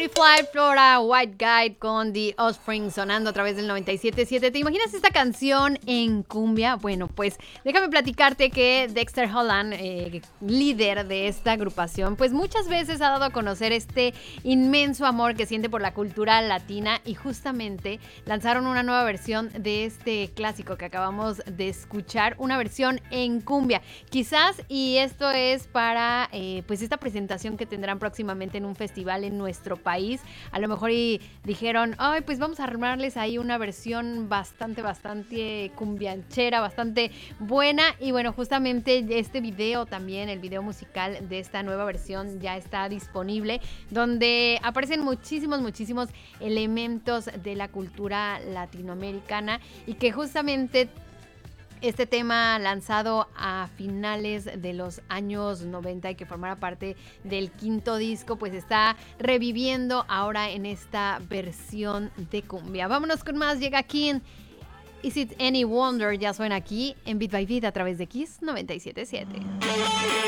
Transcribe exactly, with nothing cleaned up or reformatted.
Fly Flora White Guide con The Offspring sonando a través del noventa y siete punto siete. ¿Te imaginas esta canción en cumbia? Bueno, pues déjame platicarte que Dexter Holland, eh, líder de esta agrupación, pues muchas veces ha dado a conocer este inmenso amor que siente por la cultura latina y justamente lanzaron una nueva versión de este clásico que acabamos de escuchar, una versión en cumbia. Quizás, y esto es para eh, pues esta presentación que tendrán próximamente en un festival en nuestro país, a lo mejor y dijeron, ay, pues vamos a armarles ahí una versión bastante, bastante cumbianchera, bastante buena. Y bueno, justamente este video también, el video musical de esta nueva versión ya está disponible, donde aparecen muchísimos, muchísimos elementos de la cultura latinoamericana y que justamente este tema lanzado a finales de los años noventa y que formara parte del quinto disco, pues está reviviendo ahora en esta versión de cumbia. Vámonos con más, llega aquí en Is It Any Wonder, ya suena aquí en Beat by Beat a través de Kiss noventa y siete punto siete.